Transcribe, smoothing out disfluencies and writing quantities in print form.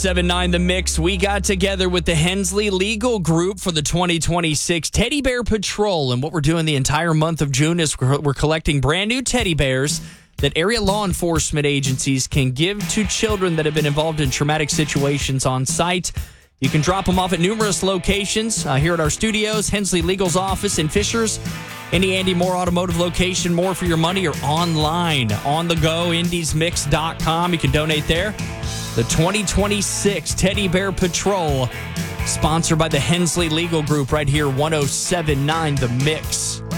7-9 The Mix. We got together with the Hensley Legal Group for the 2026 Teddy Bear Patrol. And what we're doing the entire month of June is we're collecting brand new teddy bears that area law enforcement agencies can give to children that have been involved in traumatic situations on site. You can drop them off at numerous locations here at our studios, Hensley Legal's office in Fishers, any Andy Moore Automotive location, More for Your Money, or online, on the go, indiesmix.com. You can donate there. The 2026 Teddy Bear Patrol, sponsored by the Hensley Legal Group right here, 107.9 The Mix.